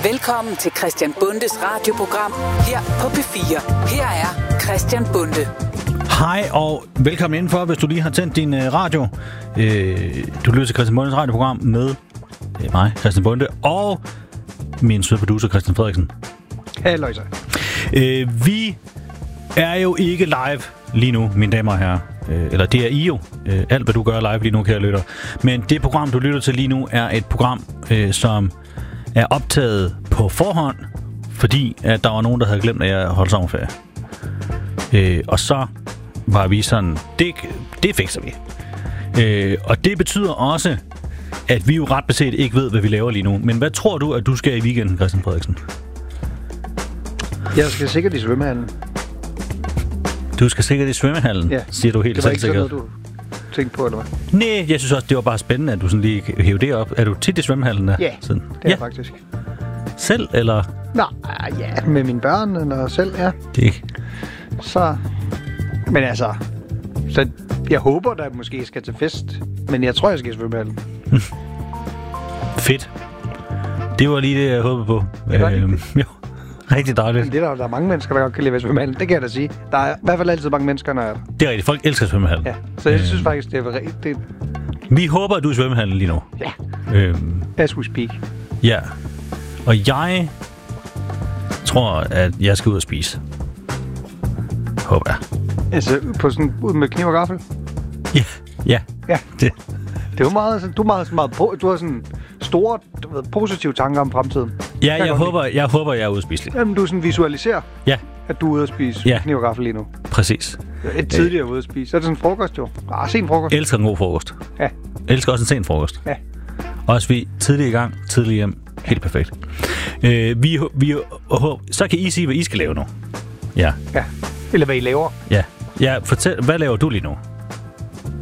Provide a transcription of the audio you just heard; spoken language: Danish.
Velkommen til Christian Bundes radioprogram her på P4. Her er Christian Bunde. Hej og velkommen indenfor, hvis du lige har tændt din radio. Du lytter til Christian Bundes radioprogram med mig, Christian Bunde, og min søde producer, Christian Frederiksen. Halløj så. Vi er jo ikke live lige nu, mine damer og herrer. Eller det er I jo. Alt, hvad du gør live lige nu, kære lytter. Men det program, du lytter til lige nu, er et program, som er optaget på forhånd, fordi at der var nogen, der havde glemt, at jeg holdt sommerferie. Og så var vi sådan, det fikser vi. Og det betyder også, at vi jo ret beset ikke ved, hvad vi laver lige nu. Men hvad tror du, at du skal i weekenden, Christian Frederiksen? Jeg skal sikkert i svømmehallen. Du skal sikkert i svømmehallen, ja. Siger du helt sikkert. Det var ikke sådan noget, du tænkte på, eller hvad? Nej, jeg synes også, det var bare spændende, at du sådan lige hævde det op. Er du tit i svømmehallen der? Ja, sådan? Det er jeg faktisk. Selv, eller? Nej, ja, med mine børn, eller selv, ja. Det ikke. Så, men altså, så jeg håber, der måske skal til fest, men jeg tror, jeg skal i svømmehallen. Fedt. Det var lige det, jeg håbede på. Jo, rigtig dejligt. Det der er mange mennesker, der godt kan lide ved svømmehallen, det kan jeg da sige. Der er i hvert fald altid mange mennesker, når jeg er der. Det er rigtigt, folk elsker svømmehallen. Ja, så jeg synes faktisk, det er rigtigt. Vi håber, at du er i svømmehallen lige nu. Ja, as we speak. Ja, og jeg tror, at jeg skal ud og spise. Håber jeg. Altså, på sådan, ud med kniv og gaffel? Ja. Det er jo meget, du har sådan store, positive tanker om fremtiden. Ja, jeg håber, jeg er ude at spise lidt. Jamen, du sådan visualiserer, at du er ude at spise kniv og gaffel lige nu. Præcis. Et tidligere ude at spise. Så er det sådan en frokost jo. Sen frokost. Elsker en god frokost. Ja. Elsker også en sen frokost. Ja. Også vi tidlig i gang, tidlig hjem. Helt perfekt. Så kan I sige, hvad I skal lave nu. Ja. Eller hvad I laver. Ja. Fortæl, hvad laver du lige nu?